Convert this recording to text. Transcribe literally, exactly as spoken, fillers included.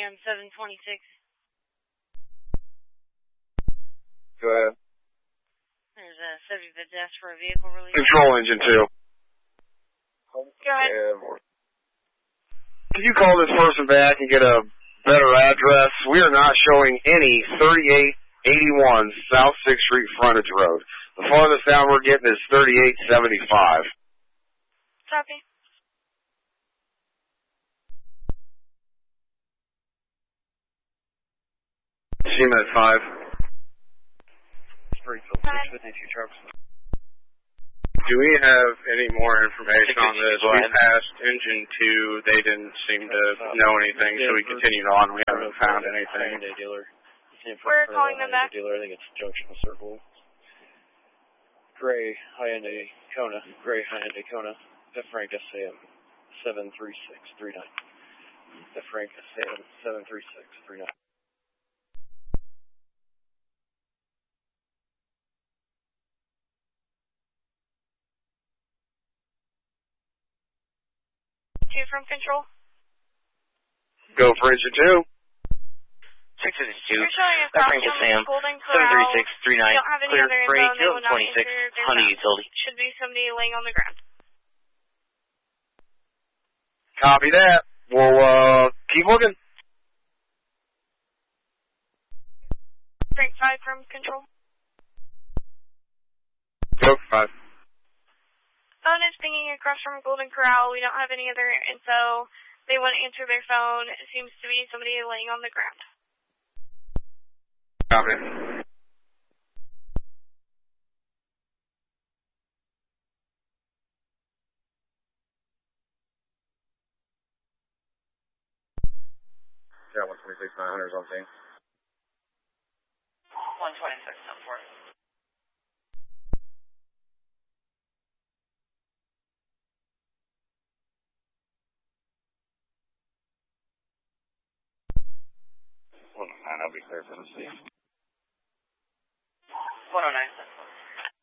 am seven twenty-six. Go ahead. There's a subject that's asked for a vehicle release. Control engine two. Go ahead. Can you call this person back and get a better address? We are not showing any thirty-eight eighty-one South sixth Street frontage road. The farthest down we're getting is thirty-eight seventy-five. Copy. Seaman at five. Springfield six fifty-two trucks. Do we have any more information on this? We ahead. passed engine two. They didn't seem to know anything, so we continued on. We haven't found anything. Hyundai dealer. We're calling them back. Dealer. I think it's Junction Circle. Gray Hyundai Kona. Gray Hyundai Kona. F Frank S A M seven three six three nine. F Frank S A M seven three six three nine. Two from control. Go for engine two. six fifty-two. You're showing a F cross Frank S A M Golden seven three Corral. six three nine. Don't have any Clear other info, freight and they will not twenty-six. enter their Honda map. Utility. Should be somebody laying on the ground. Copy that. We'll uh, keep looking. Frank five from control. Go five. Phone is pinging across from Golden Corral. We don't have any other info. They won't answer their phone. It seems to be somebody laying on the ground. Copy. Yeah, one twenty-six nine hundred is on scene. one twenty-six, ten four. Well, nine, I'll be clear for the scene. one oh nine.